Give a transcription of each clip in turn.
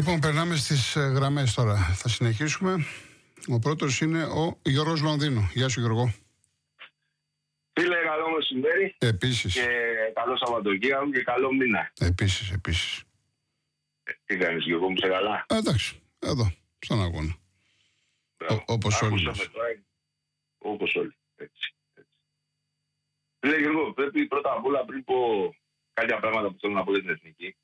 Λοιπόν, περνάμε στις γραμμές τώρα. Θα συνεχίσουμε. Ο πρώτος είναι ο Γιώργος Λονδίνου. Γεια σου, Γιώργο. Φίλε, καλό μεσημέρι. Επίσης. Και καλό Σαββατοκύριακο και καλό μήνα. Επίσης. Τι κάνεις, Γιώργο, μου, σε καλά? Εντάξει, εδώ, στον αγώνα. Όπως όλοι. Όπως όλοι. Έτσι. Φίλε, Γιώργο, πρέπει πρώτα απ' όλα, πριν πω κάποια πράγματα που θέλω να πω για την εθνική,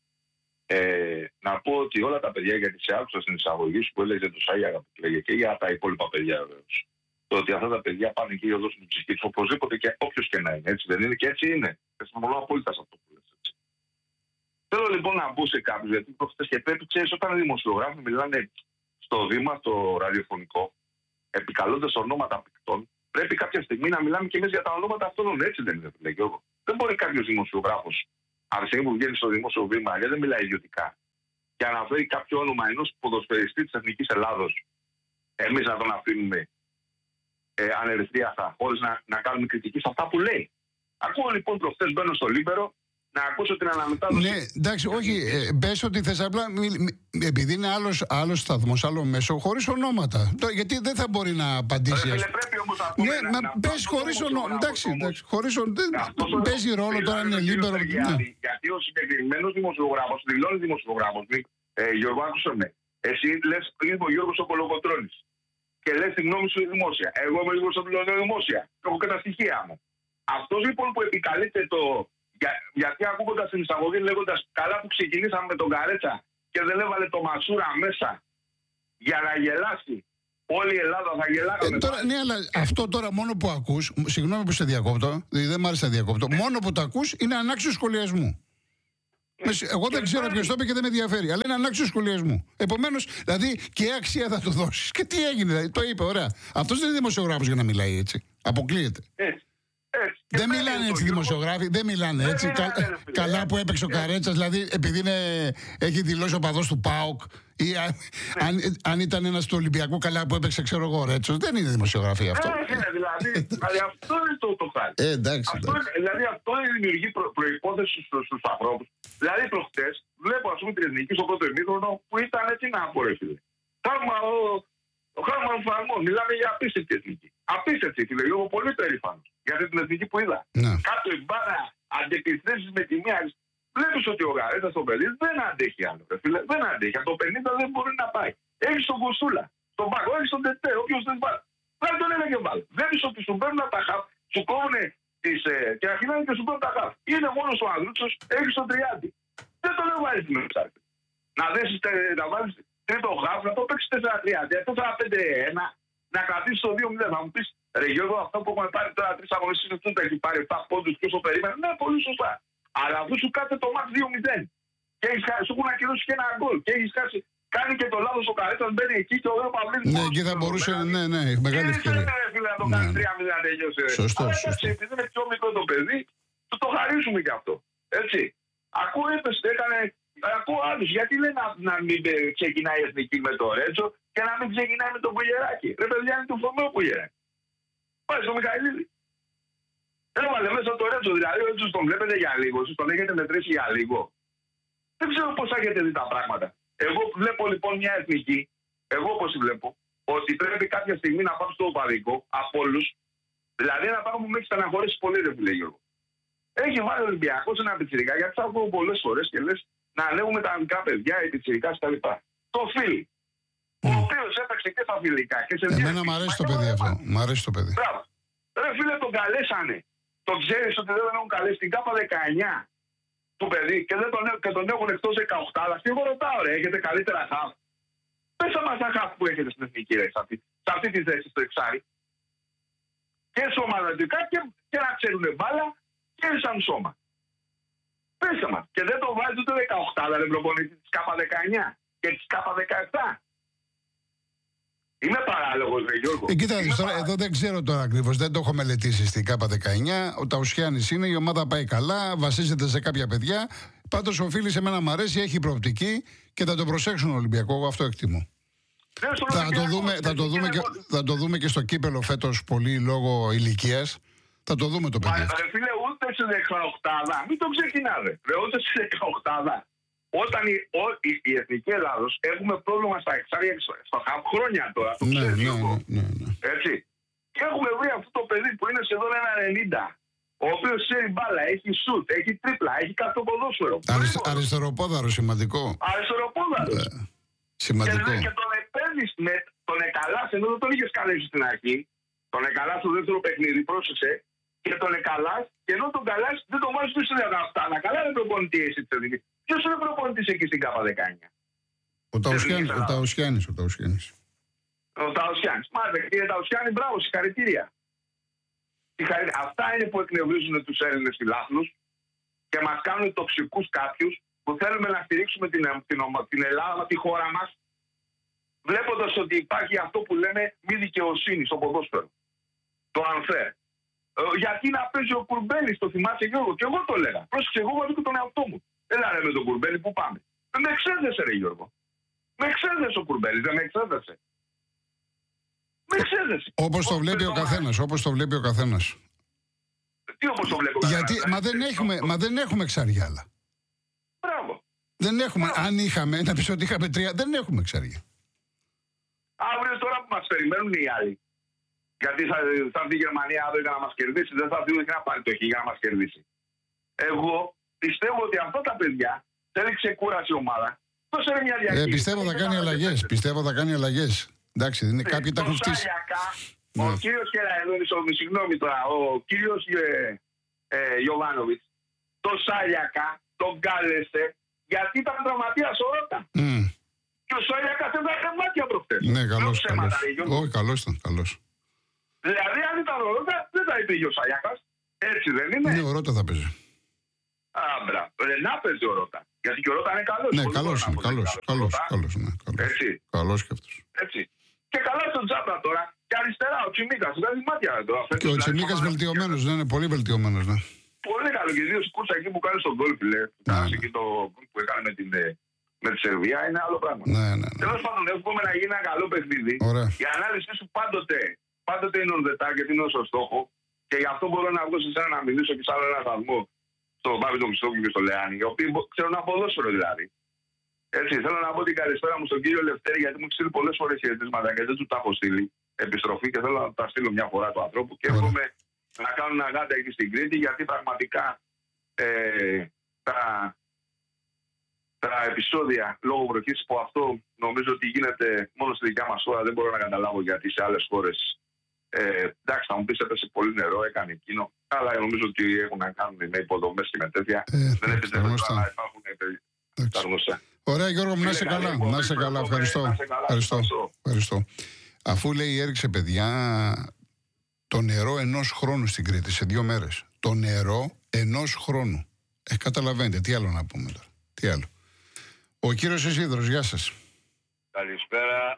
να πω ότι όλα τα παιδιά, γιατί σε άκουσα στην εισαγωγή σου που έλεγε το Σάγια που λέγε και για τα υπόλοιπα παιδιά βεβαίως. Το ότι αυτά τα παιδιά πάνε και εδώ στην ψυχή του, οπωσδήποτε και όποιος και να είναι. Έτσι δεν είναι? Και έτσι είναι. Συμφωνώ απόλυτα σε αυτό που λες. Έτσι. Θέλω λοιπόν να μπω σε κάποιους, γιατί προχθές και πρέπει, ξέρεις, όταν οι δημοσιογράφοι μιλάνε στο βήμα, το ραδιοφωνικό, επικαλώντας ονόματα παικτών, πρέπει κάποια στιγμή να μιλάμε και εμείς για τα ονόματα αυτών. Έτσι δεν είναι, λέει Γιώργο? Δεν μπορεί κάποιος δημοσιογράφος, από τη στιγμή που βγαίνει στο δημόσιο βήμα, γιατί δεν μιλάει ιδιωτικά, και αναφέρει κάποιο όνομα ενός ποδοσφαιριστή της Εθνικής Ελλάδος, εμείς να τον αφήνουμε ανερυθρίαστα, χωρίς να κάνουμε κριτική σε αυτά που λέει. Ακούω λοιπόν προχθές, μπαίνω στο Λίμπερο να ακούσω την αναμετάδοση. Ναι, εντάξει, όχι. Μπες ότι θες απλά. Επειδή είναι άλλος σταθμός, άλλο μέσο, χωρίς ονόματα. Γιατί δεν θα μπορεί να απαντήσει. Πρέπει όμως να πούμε. Ναι, μα πες χωρίς ονόματα. Εντάξει, χωρίς ονόματα. Παίζει ρόλο τώρα, είναι Λίμπερο. Γιατί ο συγκεκριμένος δημοσιογράφος, δηλώνει δημοσιογράφος, Γιώργο, άκουσε με. Εσύ λες, είμαι ο Γιώργος ο Κολοκοτρώνης. Και λες τη γνώμη σου δημόσια. Εγώ είμαι λίγο στο δημόσια. Έχω και τα στοιχεία μου. Αυτός λοιπόν που επικαλείται γιατί ακούγοντας την εισαγωγή λέγοντας καλά που ξεκινήσαμε με τον Καρέτσα και δεν έβαλε το Μασούρα μέσα για να γελάσει. Όλη η Ελλάδα θα γελάγαμε. Τώρα, ναι, αλλά αυτό τώρα μόνο που ακούς, συγγνώμη που σε διακόπτω, δεν μ' άρεσε να διακόπτω, μόνο που το ακούς είναι ανάξιο σχολιασμού. Εγώ δεν ξέρω ποιος το είπε και δεν με ενδιαφέρει, αλλά είναι ανάξιο σχολιασμού. Επομένως, δηλαδή και αξία θα του δώσεις. Και τι έγινε, δηλαδή, το είπε, ωραία. Αυτός δεν είναι δημοσιογράφος για να μιλάει έτσι. Αποκλείεται. Δεν μιλάνε έτσι δημοσιογράφοι, δεν μιλάνε έτσι. Καλά που έπαιξε ο Καρέτσας, δηλαδή επειδή έχει δηλώσει ο παδός του ΠΑΟΚ, ή αν ήταν ένας του Ολυμπιακού, καλά που έπαιξε, ξέρω εγώ, Ρέτσος. Δεν είναι δημοσιογραφία αυτό. Δηλαδή αυτό είναι το χάρη. Δηλαδή αυτό δημιουργεί προϋπόθεση στους ανθρώπους. Δηλαδή προχτές βλέπω, ας πούμε, την εθνική στο πρώτο ημίχρονο που ήταν έτσι να απορρέφει. Ο Χάρμαν Φαρμό, μιλάμε για απίστευτη εθνική. Απίστευτη, φίλε, εγώ πολύ περήφανος για την εθνική που είδα. Κάτω η μπάρα, αντεπιθέσεις με τη μία. Βλέπεις ότι ο Γαρέτας το παιδί δεν αντέχει άλλο. Φίλε, δεν αντέχει. Από το 50 δεν μπορεί να πάει. Έχεις τον Κοστούλα, τον Πάκο, έχεις τον Τετέ, όποιος δεν πάει. Πρέπει τον ένα και βάλει. Βλέπεις ότι σου παίρνουν τα χαφ, σου κόβουν και αρχινάνε και σου παίρνουν τα χαφ. Είναι μόνο ο Ανδρούτσος, έχεις τον Τριάντη. Δεν τον έβαλες την εξάρτη. Να βάλεις τρίτο χαφ, να το παίξεις 4-3. 4-5-1, να κρατήσεις το 2-0. Θα μου πεις, ρε Γιώργο, αυτό που έχουμε πάρει τώρα 3 αγωνιστές, αυτό έχει πάρει 7 πόντους και όσο περίμενε. Ναι, πολύ σωστά. Αλλά αφού σου κάτσε το μάτς 2-0 και σου έχουν ακυρώσει και ένα γκολ και έχεις κάνει και το λάθος ο Καρέτσας, μπαίνει εκεί και ο Βέρο Παυλίδης. Ναι, εκεί θα μπορούσε, ναι, έχει μεγάλη ευκαιρία. Δεν είναι να το κάνει 3-0 να τελειώσει. Σωστό. Επειδή είναι πιο μικρό το παιδί, του το χαρίσουμε κι αυτό. Έτσι. Ακούω ακούω άλλους. Γιατί λένε να μην ξεκινάει η εθνική με το Ρέτσο και να μην ξεκινάει με τον Πουλιεράκη? Ρε παιδιά, είναι του Φωμαίου Πουλιεράκη. Πάει στο Μιχαηλίδη. Έβαλε μέσα το Ρέτσο, δηλαδή ο Ρέτσος τον βλέπετε για λίγο, εσείς τον έχετε μετρήσει για λίγο. Δεν ξέρω πώς έχετε δει τα πράγματα. Εγώ βλέπω λοιπόν μια εθνική, εγώ όπως βλέπω, ότι πρέπει κάποια στιγμή να πάω στο οπαδικό από όλους, δηλαδή ένα πράγμα που με έχει στεναχωρήσει πολύ, ρε φίλε Γιώργο. Έχει βάλει ο Ολυμπιακός ένα πιτσιρικά, γιατί θα ακούω πολλές φορές και λες να ανέβουμε τα μικρά παιδιά, οι πιτσιρικάς κτλ. Το φίλι, ο οποίος έπαιξε και στα φιλικά και σε μια. Εμένα μου αρέσει το παιδί αυτό. Μ' αρέσει το παιδί. Μπράβο. Ρε φίλε, τον καλέσανε. Το ξέρεις ότι δεν τον έχουν καλέσει στην ΚΑΠΑ 19 του παιδί και τον έχουν εκτός 18. Αλλά εγώ ρωτάω, ρε, έχετε καλύτερα χαφ? Πέσα μας τα χαφ που έχετε στην εθνική, ρε, σε αυτή τη θέση στο εξάρι. Και σωματικά και να ξέρουν μπάλα και σαν σώμα. Πέσα μας. Και δεν το βάζει ούτε 18, αλλά δεν προπονητή της ΚΑΠΑ 19 και της ΚΑΠΑ 17. Είμαι παράλογος, ρε Γιώργο. Κοίτα, τώρα, εδώ δεν ξέρω τώρα ακριβώς, δεν το έχω μελετήσει στην ΚΑΠΑ 19. Ο Ταουσιάνης είναι, η ομάδα πάει καλά, βασίζεται σε κάποια παιδιά. Πάντως ο φίλης εμένα μου αρέσει, έχει προοπτική και θα το προσέξουν Ολυμπιακό, εγώ αυτό εκτιμώ. Θα το δούμε και στο κύπελο φέτος πολύ λόγω ηλικίας. Θα το δούμε το παιδί. Φίλε, ούτε σε 18, μην το ξεκινάμε. Ούτε σε 18. Όταν η Εθνική Ελλάδος έχουμε πρόβλημα στα εξάρια στα χρόνια τώρα. Το ξέρει έτσι. Και έχουμε βρει αυτό το παιδί που είναι σχεδόν 1,90. Ο οποίος ξέρει μπάλα, έχει σουτ, έχει τρίπλα, έχει κάτι το ποδόσφαιρο. Αριστεροπόδαρο, σημαντικό. Αριστεροπόδαρο. Σημαντικό. Και τον επένδυσε με τον Εκαλάς, ενώ δεν τον είχες καλέσει στην αρχή. Τον Εκαλάς στο δεύτερο παιχνίδι, πρόσεξε. Και τον Εκαλάς, και ενώ τον Καλάς δεν τον βάζει του συνεργά αυτά. Αλλά καλά είναι προπονητή εσύ τη Εθνική. Ποιος είναι προπονητής εκεί στην ΚΑΠΑ 19? Ο Ταουσιάννης. Ο Ταουσιάννης. Μάλιστα, κύριε Ταουσιάννη, μπράβο, συγχαρητήρια. Αυτά είναι που εκνευρίζουν τους Έλληνες φιλάθλους και μας κάνουν τοξικούς κάποιους που θέλουμε να στηρίξουμε την Ελλάδα, τη χώρα μας, βλέποντας ότι υπάρχει αυτό που λέμε μη δικαιοσύνη στο ποδόσφαιρο. Το unfair. Γιατί να παίζει ο Κουρμπέλης, το θυμάσαι Γιώργο? Και εγώ το έλεγα. Πρόσεξε, εγώ βάζω και τον εαυτό μου. Έλα ρε με τον Κουρμπέλη, πού πάμε? Με εξέδεσε ρε Γιώργο. Με εξέδεσε ο Κουρμπέλης, δεν με εξέδεσε. Όπως το βλέπει ο καθένας, Τι όπως το βλέπω? Γιατί, μα δεν έχουμε εξάρια άλλα. Μπράβο. Δεν έχουμε, μπράβο. Αν είχαμε, να πεις ότι είχαμε 3, δεν έχουμε εξάρια. Αύριο τώρα που μας περιμένουν οι άλλοι. Γιατί θα έρθει η Γερμανία αύριο για να μας κερδίσει, δεν θα έρθει ούτε να πάρει το χ για να μας κερδίσει. Εγώ πιστεύω ότι αυτά τα παιδιά θέλει ξεκούραση ομάδα. Μια διαχείριση. Πιστεύω θα κάνει αλλαγές. Εντάξει, είναι κάποιοι τα έχουν φτύσει. Ο κύριος Κεραεδόνης, συγγνώμη τώρα, ο κύριος Γιωβάνοβιτς, το Σάλιακα τον κάλεσε γιατί ήταν τραυματίας ο Ρώτα. Και ο Σάλιακας έβγαλε μάτια προχτές. Ναι, καλός. Όχι, καλός. Δηλαδή, αν ήταν ο Ρώτα, δεν θα υπήρχε ο Σάλιακας. Έτσι δεν είναι? Ναι, ο Ρώτα θα παίζει. Μπράβο. Να παίζει ο Ρώτα. Γιατί και ο Ρώτα είναι καλός. Ναι, καλός. Καλός και αυτός. Έτσι. Και καλά στον Τζάπρα τώρα. Και αριστερά ο Τσιμίκας. Βγάζει μάτια τώρα. Και ο Τσιμίκας βελτιωμένος, δεν είναι πολύ βελτιωμένος, ναι. Πολύ καλό. Και ιδίως η κούρσα εκεί που κάνει στον γκολ, φίλε. Εκεί το που έκανε με τη Σερβία είναι άλλο πράγμα. Ναι. Τέλος πάντων, εύχομαι να γίνει ένα καλό παιχνίδι. Η ανάλυση σου πάντοτε είναι ορδετά και είναι όσο στόχο. Και γι' αυτό μπορώ να βγω σε εσένα να μιλήσω και σε άλλο ένα σταθμό. Στον Πάπη τον Μισθόκη και στο Λεάνι. Οι οποίοι ξέρουν ένα ποδόσφαιρο δηλαδή. Έτσι, θέλω να πω την καλησπέρα μου στον κύριο Λευτέρη, γιατί μου έχει στείλει πολλές φορές χαιρετίσματα και δεν του τα έχω στείλει επιστροφή και θέλω να τα στείλω μια φορά του ανθρώπου. Και εύχομαι να κάνουν αγάντα εκεί στην Κρήτη, γιατί πραγματικά τα επεισόδια λόγω βροχής, που αυτό νομίζω ότι γίνεται μόνο στη δικιά μας χώρα, δεν μπορώ να καταλάβω γιατί σε άλλες χώρες. Εντάξει, θα μου πεις έπεσε πολύ νερό, έκανε εκείνο. Αλλά νομίζω ότι έχουν να κάνουν με υποδομές και με τέτοια. Δεν επιτρέπεται να υπάρχουν τα γνωστά. Ωραία, Γιώργο, να είσαι καλά. Να είσαι καλά, ευχαριστώ. Αφού λέει έριξε παιδιά το νερό ενός χρόνου στην Κρήτη σε 2 μέρες. Το νερό ενός χρόνου. Καταλαβαίνετε, τι άλλο να πούμε τώρα. Τι άλλο. Ο κύριος Ισίδρος, γεια σας. Καλησπέρα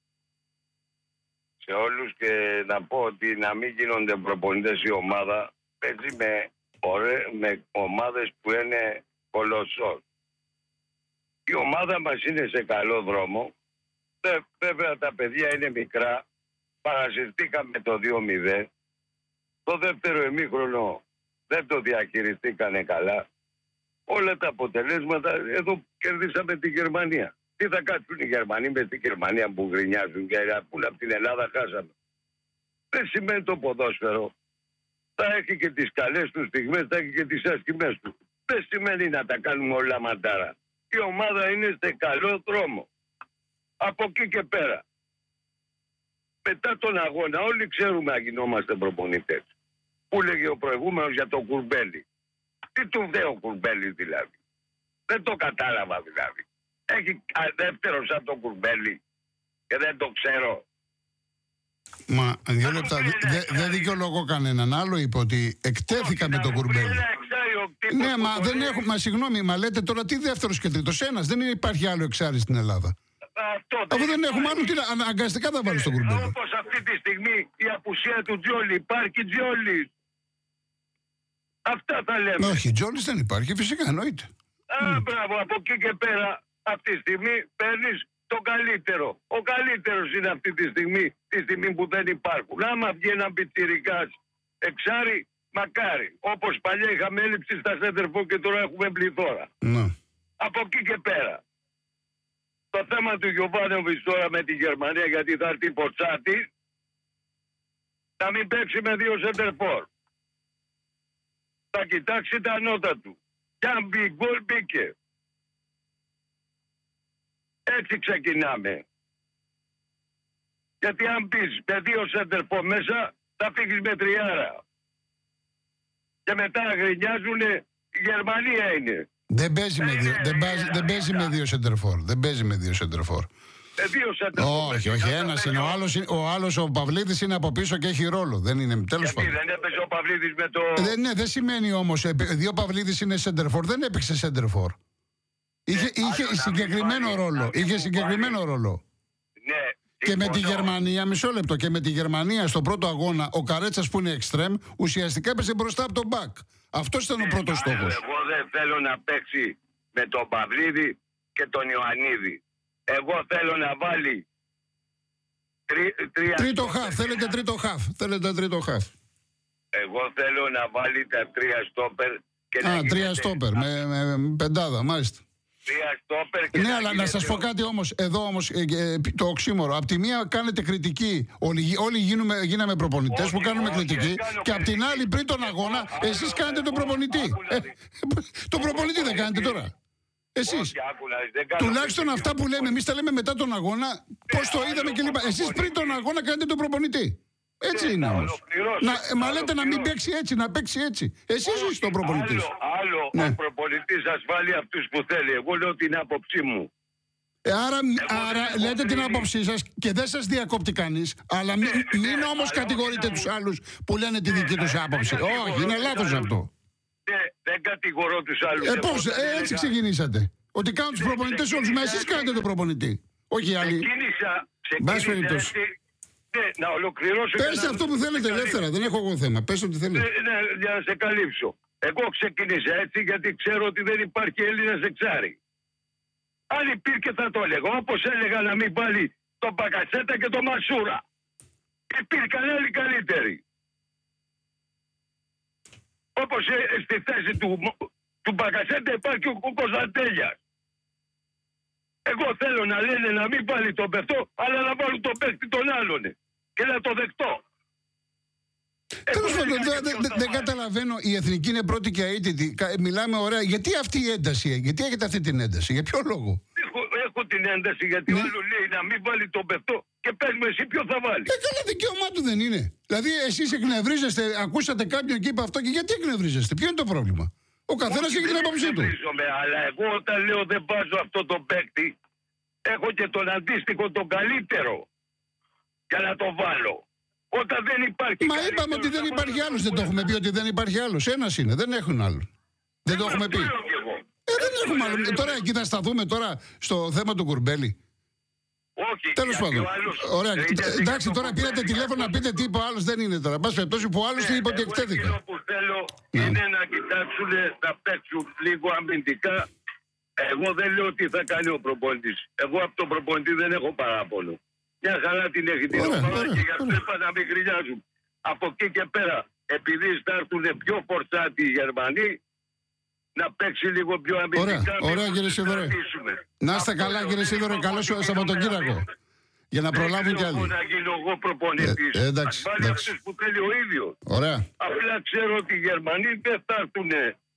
σε όλους και να πω ότι να μην γίνονται προπονητές η ομάδα παίζει με ομάδες που είναι κολοσσός. Η ομάδα μας είναι σε καλό δρόμο. Βέβαια τα παιδιά είναι μικρά. Παρασυρθήκαμε το 2-0. Το δεύτερο ημίχρονο δεν το διαχειριστήκανε καλά. Όλα τα αποτελέσματα, εδώ κερδίσαμε τη Γερμανία. Τι θα κάτσουν οι Γερμανοί με τη Γερμανία που γκρινιάζουν και που από την Ελλάδα χάσαμε? Δεν σημαίνει το ποδόσφαιρο. Θα έχει και τις καλές του στιγμές, θα έχει και τις άσχημες του. Δεν σημαίνει να τα κάνουμε όλα μαντάρα. Η ομάδα είναι σε καλό δρόμο. Από εκεί και πέρα. Μετά τον αγώνα όλοι ξέρουμε να γινόμαστε προπονητές. Που λέγε ο προηγούμενος για τον Κουρμπέλη. Τι του φταίει ο Κουρμπέλης δηλαδή? Δεν το κατάλαβα δηλαδή. Έχει δεύτερο σαν τον Κουρμπέλη και δεν το ξέρω. Μα 2 λεπτά, δεν δικαιολογώ κανέναν. Άλλο είπε ότι εκτέθηκα με τον Κουρμπέλη. Ναι, μα δεν έχουμε. Μα συγγνώμη, μα λέτε τώρα τι δεύτερος και τρίτος? Ένας. Δεν υπάρχει άλλο εξάρι στην Ελλάδα. Αφού δεν έχουμε άλλο, αναγκαστικά θα βάλει στον Κουρμπέλη. Όπως αυτή τη στιγμή η απουσία του Τζόλι, υπάρχει Τζόλι. Αυτά θα λέμε. Όχι, Τζόλις δεν υπάρχει, φυσικά εννοείται. Μπράβο, από εκεί και πέρα, αυτή τη στιγμή παίρνεις τον καλύτερο. Ο καλύτερος είναι αυτή τη στιγμή που δεν υπάρχουν. Άμα βγει ένα πιτσιρικάς εξάρι, μακάρι. Όπως παλιά είχαμε έλλειψη στα σέντερφο και τώρα έχουμε πληθώρα. Ναι. Από εκεί και πέρα. Το θέμα του Γιωβάνοβιτς τώρα με τη Γερμανία, γιατί θα έρθει Ποτσάτη, θα μην παίξει με 2 σεντερφόρ. Θα κοιτάξει τα νότα του. Κι αν μπει γκολ, μπήκε. Έτσι ξεκινάμε. Γιατί αν μπεις με 2 σεντερφόρ μέσα, θα φύγεις με 3. Και μετά γρινιάζουνε, η Γερμανία είναι. Δεν παίζει με 2 σεντερφόρ. Δεν παίζει με 2 σεντερφόρ. Όχι, ένας είναι. Ο άλλος ο Παυλίδης είναι από πίσω και έχει ρόλο. Δεν είναι, τέλος πάντων. Δεν έπαιζε ο Παυλίδης με το... Δεν σημαίνει όμως, επειδή ο Παυλίδης είναι σεντερφόρ, δεν έπαιξε σεντερφόρ. Είχε συγκεκριμένο ρόλο. Είχε συγκεκριμένο ρόλο. Ναι. Και με τη Γερμανία, μισό λεπτό, και με τη Γερμανία στον πρώτο αγώνα, ο Καρέτσας που είναι εξτρέμ, ουσιαστικά έπεσε μπροστά από τον μπακ. Αυτός ήταν ο πρώτος στόχος. Εγώ δεν θέλω να παίξει με τον Παυλίδη και τον Ιωαννίδη. Εγώ θέλω να βάλει τρίτο χαφ. Θέλετε τρίτο χαφ. Εγώ θέλω να βάλει τα 3 στόπερ. Και 3 στόπερ με πεντάδα, μάλιστα. 3 στόπερ και ναι, αλλά να σας πω κάτι όμως, εδώ όμως το οξύμορο. Απ' τη μία κάνετε κριτική, όλοι γίναμε προπονητές που κάνουμε κριτική, και απ' την άλλη πριν τον αγώνα εσείς κάνετε τον προπονητή. Τον προπονητή δεν κάνετε τώρα. Εσείς. Τουλάχιστον αυτά που λέμε, εμείς τα λέμε μετά τον αγώνα, πώς το είδαμε κλπ. Εσείς πριν τον αγώνα κάνετε τον προπονητή. Έτσι είναι όμως. Μα λέτε να μην παίξει έτσι, να παίξει έτσι. Εσείς είστε ο προπονητής. Άλλο ο προπονητής ασφάλει αυτούς που θέλει. Εγώ λέω την άποψή μου. Άρα λέτε την άποψή σας και δεν σας διακόπτει κανείς. Αλλά μην όμως κατηγορείτε τους άλλους που λένε τη δική τους άποψη. Όχι, είναι λάθος αυτό. Δεν κατηγορώ τους άλλους. Πώς, έτσι ξεκινήσατε. Ότι κάνουν τους προπονητές όλους. Μα εσείς κάνετε τον προπονητή. Όχι οι άλλοι. Ξεκίνησα έτσι. Να ολοκληρώσω. Πες αυτό που θέλετε ελεύθερα, δεν έχω εγώ θέμα. Πες ό,τι θέλετε. Για να σε καλύψω. Εγώ ξεκίνησα έτσι γιατί ξέρω ότι δεν υπάρχει Έλληνας εξάρι. Αν υπήρχε θα το έλεγα. Όπως έλεγα να μην βάλει τον Μπακασέτα και τον Μασούρα. Υπήρχαν άλλοι καλύτεροι. Όπως στη θέση του Μπακασέτα υπάρχει ο Κωνσταντέλιας. Εγώ θέλω να λένε να μην βάλει τον Πευτό, αλλά να βάλουν τον παίκτη τον άλλον. Και να το δεχτώ. Τέλος πάντων, δεν καταλαβαίνω. Η εθνική είναι πρώτη και αίτητη. Μιλάμε ωραία. Γιατί αυτή η ένταση, γιατί έχετε αυτή την ένταση, για ποιο λόγο? Έχω την ένταση γιατί ο άλλος λέει να μην βάλει τον Πευτό και πες μου εσύ ποιο θα βάλει. Καλά, δικαίωμά του δεν είναι. Δηλαδή, εσείς εκνευρίζεστε, ακούσατε κάποιον και είπε αυτό, και γιατί εκνευρίζεστε, ποιο είναι το πρόβλημα? Ο καθένας έχει την άποψή του. Αλλά εγώ όταν λέω δεν βάζω αυτό το παίκτη, έχω και τον αντίστοιχο, τον καλύτερο, για να το βάλω. Όταν δεν υπάρχει. Μα είπαμε ότι δεν υπάρχει άλλος. Δεν το έχουμε πει ότι δεν υπάρχει άλλος. Ένας είναι, δεν έχουν άλλο. Δεν το έχουμε πει. Δεν έχουμε άλλο. Τώρα εκεί θα σταθούμε τώρα στο θέμα του Κουρμπέλη. Όχι. Τέλος πάντων. Ωραία. Εντάξει, τώρα πήρατε τηλέφωνο να πείτε τι είπε ο άλλος. Δεν είναι τώρα. Πας περιπτώσει που ο άλλος είπε ότι εκτέθηκα. Αυτό που θέλω είναι να κοιτάξουν να παίξουν λίγο αμυντικά. Εγώ δεν λέω τι θα κάνει ο προπονητής. Εγώ από τον προπονητή δεν έχω παράπονο. Μια χαρά την έχει την ομάδα και για αυτό είπα να μην γκρινιάζουν. Από εκεί και πέρα, επειδή θα έρθουν πιο φορτσάτοι οι Γερμανοί, να παίξει λίγο πιο αμυντικά. Ωραία, κύριε Σίδωρε. Να είστε καλά, κύριε Σίδωρε. Καλό Σαββατοκύριακο. Για να προλάβουν κι άλλοι. Δεν να γίνω εγώ προπονητής. Εντάξει. Βάλει αυτούς που θέλει ο ίδιος. Ωραία. Απλά ξέρω ότι οι Γερμανοί δεν θα έρθουν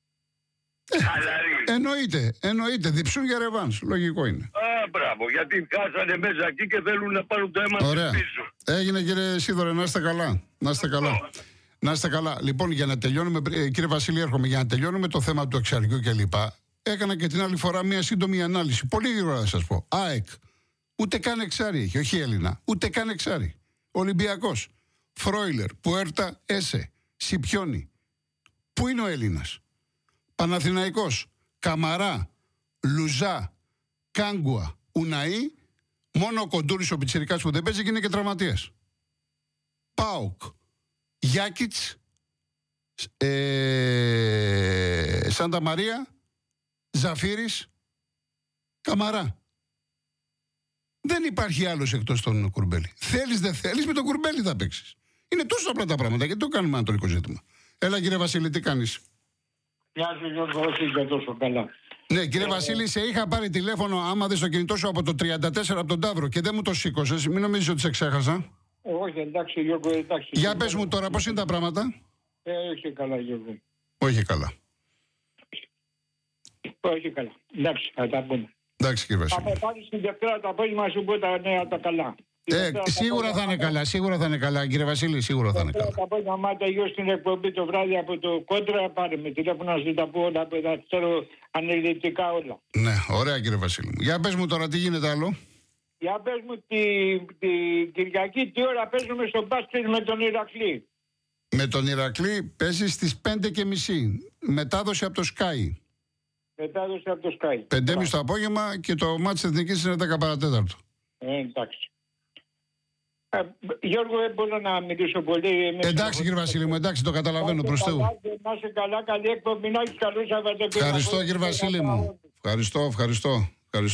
χαλαροί. Εννοείται. Διψούν για ρεβάνς. Λογικό είναι. Μπράβο. Γιατί χάσανε μέσα εκεί και θέλουν να πάρουν το αίμα τους πίσω. Έγινε, κύριε Σίδωρε. Να είστε καλά. Να είστε καλά. Λοιπόν, για να τελειώνουμε, κύριε Βασίλη, έρχομαι για να τελειώνουμε το θέμα του εξαριού κλπ. Έκανα και την άλλη φορά μια σύντομη ανάλυση. Πολύ γρήγορα θα σας πω. ΑΕΚ. Ούτε καν εξάρι έχει, όχι Έλληνα. Ούτε καν εξάρι. Ολυμπιακός. Φρόιλερ. Πουέρτα Έσε. Σιπιόνι. Πού είναι ο Έλληνας? Παναθηναϊκός. Καμαρά. Λουζά. Κάγκουα. Ουναή. Μόνο ο Κοντούρης ο πιτσιρικάς που δεν παίζει και είναι και τραυματίας. ΠΑΟΚ. Γιάκιτς. Σάντα Μαρία. Ζαφύρης. Καμαρά. Δεν υπάρχει άλλος εκτός τον Κουρμπέλη. Θέλεις δεν θέλεις, με τον Κουρμπέλη θα παίξεις. Είναι τόσο απλά τα πράγματα. Γιατί το κάνουμε ανατολικό ζήτημα. Έλα, κύριε Βασίλη, τι κάνεις? Γεια σου, Γιώργο, όχι για τόσο καλά. Ναι, κύριε Βασίλη, σε είχα πάρει τηλέφωνο άμα δεις το κινητό σου από το 34 από τον Ταύρο και δεν μου το σήκωσες. Μην νομίζεις ότι σε ξέχασα. Όχι, εντάξει, Γιώργο, εντάξει. Για πες μου τώρα, πώς είναι τα πράγματα? Όχι καλά, Γιώργο. Όχι καλά. Όχι καλά. Εντάξει, θα τα πούμε. Εντάξει, κύριε Βασίλη. Θα πάρεις την Δευτέρα το απόγευμα σου πω τα νέα τα καλά. Σίγουρα θα είναι καλά, σίγουρα θα είναι καλά, κύριε Βασίλη, σίγουρα θα είναι καλά. Θα πω να μάθω γιο στην εκπομπή το βράδυ από το κόντρα, πάρε με τηλέφωνο να σου τα πω όλα, να ξέρω αναλυτικά όλα. Ναι, ωραία κύριε Βασίλη. Για πες μου τώρα τι γίνεται άλλο. Για πες μου την Κυριακή τι ώρα παίζουμε στο μπάσκετ με τον Ηρακλή. Με τον Ηρακλή παίζει στις 5:30, μετάδοση από το Sky. Μετάδοση από το Sky. 5:30 το απόγευμα και το μάτς της Εθνικής είναι 10 παρατέταρτο. Εντάξει. Γιώργο, δεν μπορώ να μιλήσω πολύ. Εντάξει κύριε Βασίλη μου, εντάξει, το καταλαβαίνω προς Θεού. Να είσαι καλά, καλή εκπομπή, να έχεις καλούς Σαββατοκύριακο. Ευχαριστώ κύριε Βασίλη μου. Ευχαριστώ.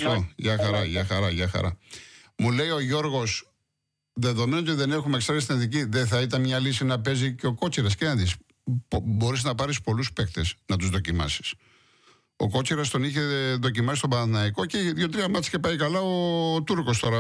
Γεια χαρά. Μου λέει ο Γιώργος, δεδομένου ότι δεν έχουμε εξάρτηση στην Εθνική, δεν θα ήταν μια λύση να παίζει και ο Κότσιρας? Και να δεις, μπορείς να πάρεις πολλούς παίκτες να τους δοκιμάσεις. Ο Κότσιρας τον είχε δοκιμάσει στον Παναθηναϊκό και 2-3 μάτς και πάει καλά. Ο Τούρκος τώρα.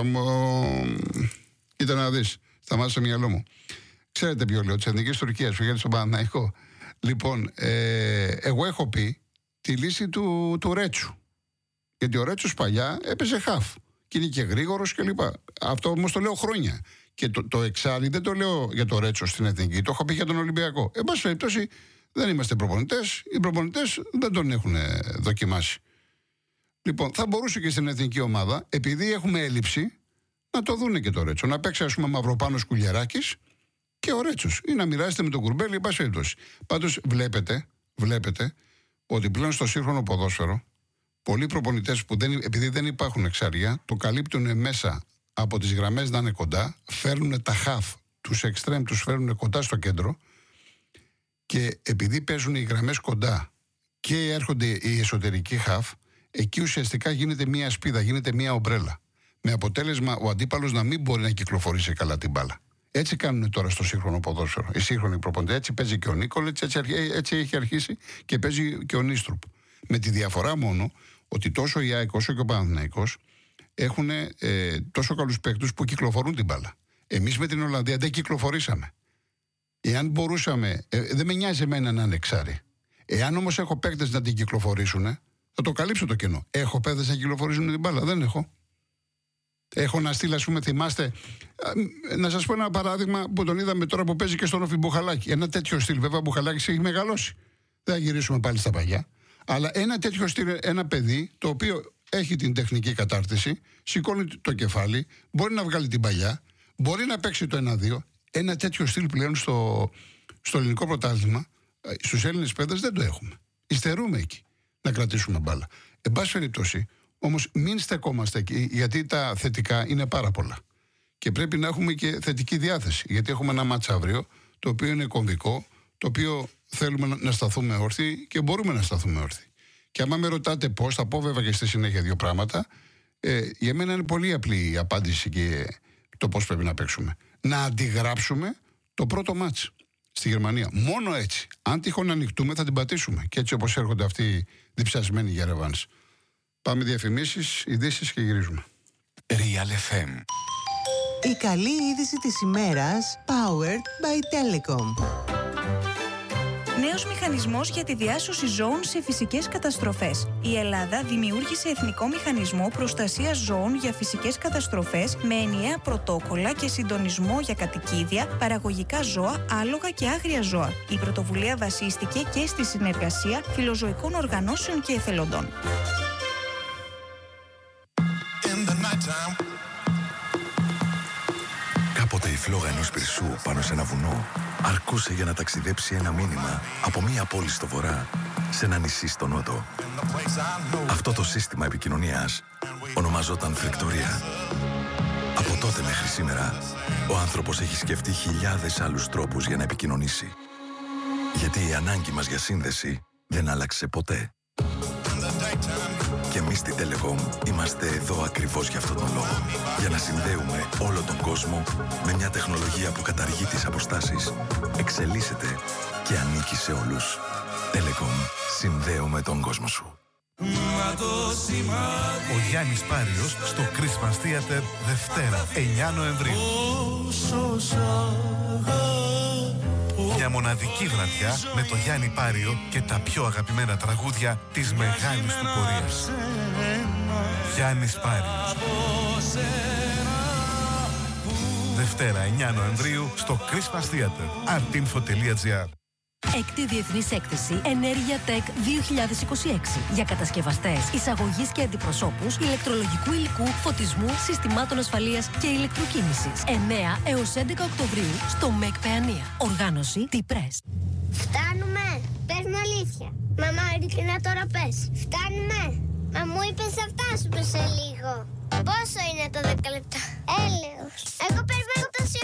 Κοίτα να δεις, σταμάτησε το μυαλό μου. Ξέρετε ποιο λέω, της Εθνικής Τουρκίας, που γίνεται στον Παναθηναϊκό. Λοιπόν, εγώ έχω πει τη λύση του Ρέτσου. Γιατί ο Ρέτσος παλιά έπαιζε χαφ. Και είναι και γρήγορος κλπ. Αυτό όμως το λέω χρόνια. Και το εξάρι δεν το λέω για το Ρέτσο στην Εθνική, το έχω πει για τον Ολυμπιακό. Εν πάση περιπτώσει, δεν είμαστε προπονητές. Οι προπονητές δεν τον έχουν δοκιμάσει. Λοιπόν, θα μπορούσε και στην εθνική ομάδα, επειδή έχουμε έλλειψη, να το δούνε και το Ρέτσο. Να παίξει, ας πούμε, Μαυροπάνος Κουλιαράκης και ο Ρέτσος. Ή να μοιράζεται με τον Κουρμπέλη, εν πάση περιπτώσει. Πάντως, βλέπετε ότι πλέον στο σύγχρονο ποδόσφαιρο, πολλοί προπονητές που επειδή δεν υπάρχουν εξάρια, το καλύπτουν μέσα από τις γραμμές να είναι κοντά, φέρνουν τα χαφ, τους εξτρέμ τους φέρνουν κοντά στο κέντρο. Και επειδή παίζουν οι γραμμές κοντά και έρχονται οι εσωτερικοί χαφ, εκεί ουσιαστικά γίνεται μία σπίδα, γίνεται μία ομπρέλα. Με αποτέλεσμα ο αντίπαλος να μην μπορεί να κυκλοφορήσει καλά την μπάλα. Έτσι κάνουν τώρα στο σύγχρονο ποδόσφαιρο. Οι σύγχρονοι προπονητές. Έτσι παίζει και ο Νίκολετς, έτσι έχει αρχίσει και παίζει και ο Νίστρουπ. Με τη διαφορά μόνο ότι τόσο η ΑΕΚ όσο και ο Παναθηναϊκός έχουν τόσο καλούς παίκτους που κυκλοφορούν την μπάλα. Εμείς με την Ολλανδία δεν κυκλοφορήσαμε. Εάν μπορούσαμε, δεν με νοιάζει εμένα να είναι εξάρι. Εάν όμως έχω παίκτες να την κυκλοφορήσουν, θα το καλύψω το κενό. Έχω παίκτες να κυκλοφορήσουν την μπάλα? Δεν έχω. Έχω να στείλω, ας πούμε, θυμάστε, να σας πω ένα παράδειγμα που τον είδαμε τώρα που παίζει και στον Όφη Μπουχαλάκη. Ένα τέτοιο στυλ, βέβαια, Μπουχαλάκης έχει μεγαλώσει. Δεν θα γυρίσουμε πάλι στα παλιά. Αλλά ένα τέτοιο στυλ, ένα παιδί το οποίο έχει την τεχνική κατάρτιση, σηκώνει το κεφάλι, μπορεί να βγάλει την παλιά, μπορεί να παίξει το 1-2. Ένα τέτοιο στυλ πλέον στο ελληνικό πρωτάθλημα, στους Έλληνες παίκτες δεν το έχουμε. Υστερούμε εκεί να κρατήσουμε μπάλα. Εν πάση περιπτώσει, όμως μην στεκόμαστε εκεί, γιατί τα θετικά είναι πάρα πολλά. Και πρέπει να έχουμε και θετική διάθεση. Γιατί έχουμε ένα μάτς αύριο, το οποίο είναι κομβικό, το οποίο θέλουμε να σταθούμε όρθιοι και μπορούμε να σταθούμε όρθιοι. Και άμα με ρωτάτε πώς, θα πω βέβαια και στη συνέχεια δύο πράγματα. Για μένα είναι πολύ απλή η απάντηση και το πώς πρέπει να παίξουμε. Να αντιγράψουμε το πρώτο μάτς στη Γερμανία. Μόνο έτσι. Αν τυχόν ανοιχτούμε, θα την πατήσουμε. Και έτσι όπως έρχονται αυτοί διψασμένοι για ρεβάνς. Πάμε διαφημίσεις, ειδήσεις και γυρίζουμε. Real FM. Η καλή είδηση της ημέρας, powered by Telecom. Νέος μηχανισμός για τη διάσωση ζώων σε φυσικές καταστροφές. Η Ελλάδα δημιούργησε εθνικό μηχανισμό προστασίας ζώων για φυσικές καταστροφές με ενιαία πρωτόκολλα και συντονισμό για κατοικίδια, παραγωγικά ζώα, άλογα και άγρια ζώα. Η πρωτοβουλία βασίστηκε και στη συνεργασία φιλοζωικών οργανώσεων και εθελοντών. Κάποτε η φλόγα ενός πυρσού πάνω σε ένα βουνό αρκούσε για να ταξιδέψει ένα μήνυμα από μία πόλη στο βορρά σε ένα νησί στο νότο. Αυτό το σύστημα επικοινωνίας ονομαζόταν φρεκτορία. Από τότε μέχρι σήμερα, ο άνθρωπος έχει σκεφτεί χιλιάδες άλλους τρόπους για να επικοινωνήσει. Γιατί η ανάγκη μας για σύνδεση δεν άλλαξε ποτέ. Και εμείς στη Telecom είμαστε εδώ ακριβώς για αυτόν τον λόγο. Για να συνδέουμε όλο τον κόσμο με μια τεχνολογία που καταργεί τις αποστάσεις, εξελίσσεται και ανήκει σε όλους. Telecom. Συνδέουμε τον κόσμο σου. Ο Γιάννης Πάριος στο Christmas Theater Δευτέρα 9 Νοεμβρίου. Μια μοναδική βραδιά με το Γιάννη Πάριο και τα πιο αγαπημένα τραγούδια της μεγάλης του πορείας. Γιάννης Πάριος. Δευτέρα 9 Νοεμβρίου στο Christmas Theater. artinfo.gr. Έκτη Διεθνής Έκθεση Ενέργεια Tech 2026 για κατασκευαστές, εισαγωγής και αντιπροσώπους ηλεκτρολογικού υλικού, φωτισμού, συστημάτων ασφαλείας και ηλεκτροκίνησης. 9 έως 11 Οκτωβρίου στο ΜΕΚ Παιανία. Οργάνωση T-Press. Φτάνουμε! Πες μου αλήθεια. Μαμά, ειλικρινά τώρα πες. Φτάνουμε! Μα μου είπες θα φτάσουμε σε λίγο. Πόσο είναι το 10 λεπτά? Έλεος. Εγώ περιμένω τόση